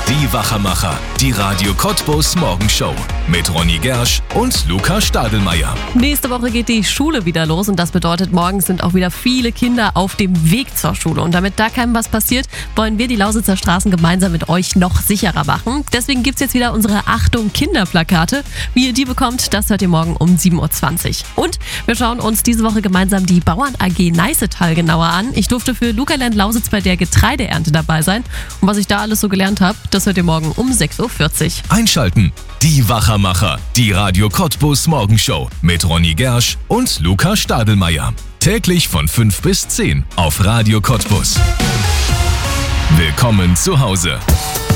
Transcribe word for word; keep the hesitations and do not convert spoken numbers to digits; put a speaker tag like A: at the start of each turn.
A: Die Wachermacher, die Radio Cottbus Morgenshow mit Ronny Gersch und Luca Stadelmeier.
B: Nächste Woche geht die Schule wieder los und das bedeutet, morgens sind auch wieder viele Kinder auf dem Weg zur Schule. Und damit da keinem was passiert, wollen wir die Lausitzer Straßen gemeinsam mit euch noch sicherer machen. Deswegen gibt's jetzt wieder unsere Achtung Kinderplakate. Wie ihr die bekommt, das hört ihr morgen um sieben Uhr zwanzig. Und wir schauen uns diese Woche gemeinsam die Bauern A G Neißetal genauer an. Ich durfte für Lucaland Lausitz bei der Getreideernte dabei sein. Und was ich da alles so gelernt habe, das hört ihr morgen um sechs Uhr vierzig.
A: Einschalten. Die Wachermacher, die Radio Cottbus Morgenshow mit Ronny Gersch und Luca Stadelmeier. Täglich von fünf bis zehn auf Radio Cottbus. Willkommen zu Hause.